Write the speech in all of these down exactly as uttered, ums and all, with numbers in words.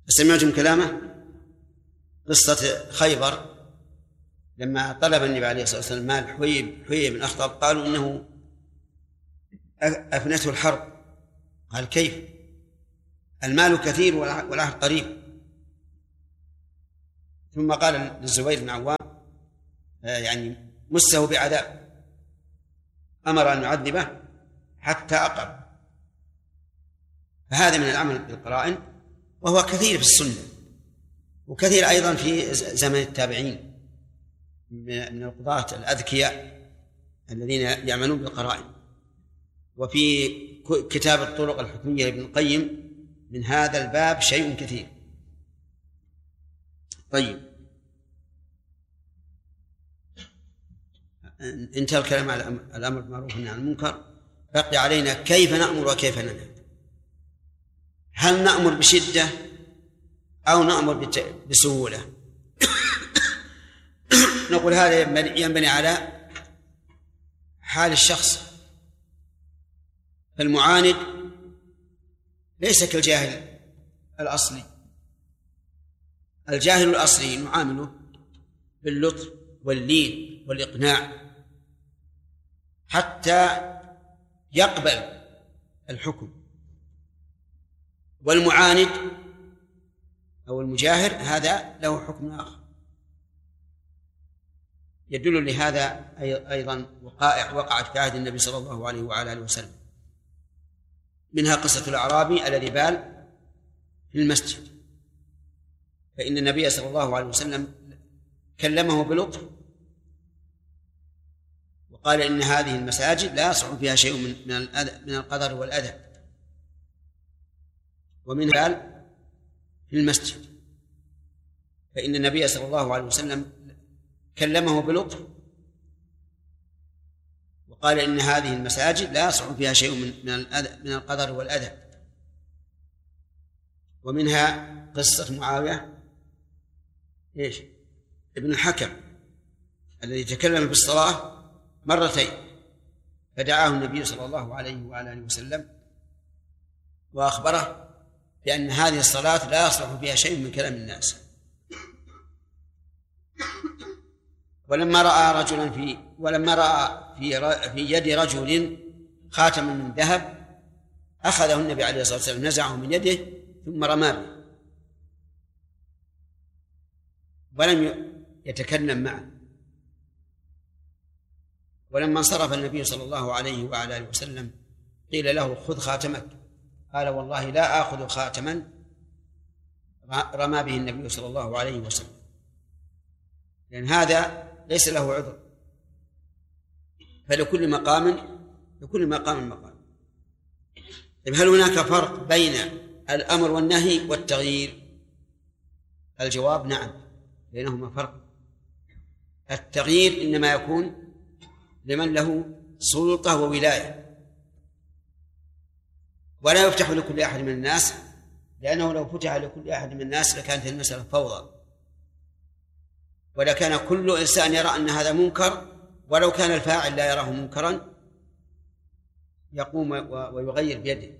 سمعتم كلامه؟ قصة خيبر لما طلب النبي عليه الصلاة والسلام مال حوي حوي بن أخطب قالوا إنه أفنته الحرب. قال كيف؟ المال كثير والعهد قريب. ثم قال للزبير بن عوام يعني مسه بعذاب، أمر أن يعذبه حتى أقر. فهذا من العمل بالقرائن، وهو كثير في السنة وكثير أيضا في زمن التابعين من القضاة الأذكياء الذين يعملون بالقرائن. وفي كتاب الطرق الحكمية لابن القيم من هذا الباب شيء كثير. طيب، انتهى الكلام على الأمر بالمعروف والنهي عن المنكر، بقي علينا كيف نأمر وكيف ننهى. هل نأمر بشدة أو نأمر بسهولة؟ نقول هذا ينبني على حال الشخص. فالمعاند ليس كالجاهل الأصلي. الجاهل الأصلي نعامله باللطف واللين والإقناع حتى يقبل الحكم، والمعاند أو المجاهر هذا له حكم آخر. يدل لهذا أيضا وقائع وقعت في عهد النبي صلى الله عليه وعلى آله وسلم، منها قصة الأعرابي الذي بال في المسجد، فإن النبي صلى الله عليه وسلم كلمه بلطف وقال إن هذه المساجد لا يصح فيها شيء من من القدر والأذى. ومن بال في المسجد، فإن النبي صلى الله عليه وسلم كلمه بلطف وقال إن هذه المساجد لا يصح فيها شيء من من القدر والأذى. ومنها قصة معاوية إيش ابن الحكم الذي تكلم بالصلاة مرتين، فدعاه النبي صلى الله عليه وعلى آله وسلم وأخبره بأن هذه الصلاة لا يصلح فيها شيء من كلام الناس. ولما رأى رجلا في ولما رأى في في يد رجل خاتما من ذهب أخذه النبي عليه الصلاة والسلام، نزعه من يده ثم رماه به ولم يتكلم معه. ولما انصرف النبي صلى الله عليه وعلى آله وسلم قيل له خذ خاتمك، قال والله لا آخذ خاتما رمى به النبي صلى الله عليه وسلم، لأن هذا ليس له عذر. فلكل مقام لكل مقام مقام. هل هناك فرق بين الأمر والنهي والتغيير؟ الجواب نعم، بينهما فرق. التغيير إنما يكون لمن له سلطة وولاية، ولا يفتح لكل أحد من الناس، لأنه لو فتح لكل أحد من الناس لكانت المسألة فوضى، ولكان كل إنسان يرى أن هذا منكر، ولو كان الفاعل لا يراه منكرا يقوم ويغير بيده.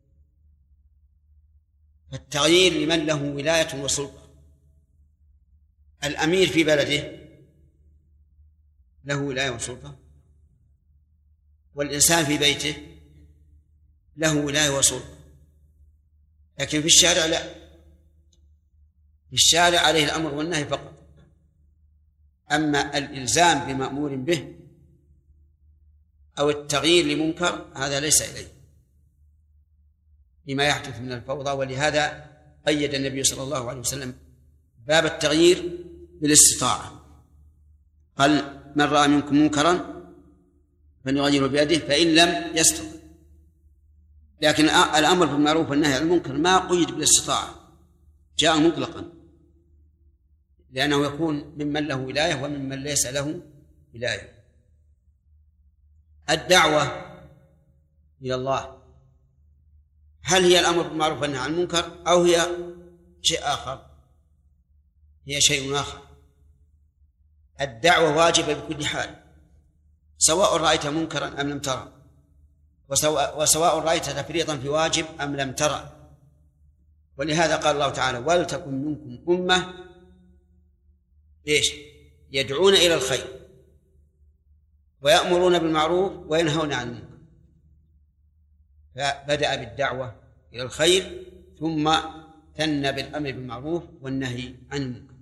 فالتغيير لمن له ولاية وسلطة. الأمير في بلده له ولاية وسلطة، والإنسان في بيته له ولاية وسلطة، لكن في الشارع لا، في الشارع عليه الأمر والنهي فقط. أما الإلزام بمأمور به أو التغيير لمنكر هذا ليس إليه لما يحدث من الفوضى. ولهذا قيد النبي صلى الله عليه وسلم باب التغيير بالاستطاعة، قال من رأى منكم منكرا فليغيره بيده فإن لم يستطع. لكن الأمر بالمعروف والنهي عن المنكر ما قيد بالاستطاعة، جاء مطلقا، لأنه يكون ممن له ولاية وممن ليس له ولاية. الدعوة إلى الله هل هي الأمر بالمعروف والنهي عن المنكر أو هي شيء آخر؟ هي شيء آخر. الدعوة واجبة بكل حال، سواء رأيت منكرا أم لم ترى، وسواء, وسواء رأيت تفريطا في واجب أم لم ترى. ولهذا قال الله تعالى ولتكن منكم أمة إيش يدعون إلى الخير ويأمرون بالمعروف وينهون عن المنكر، فبدأ بالدعوة إلى الخير ثم ثنى بالأمر بالمعروف والنهي عن المنكر.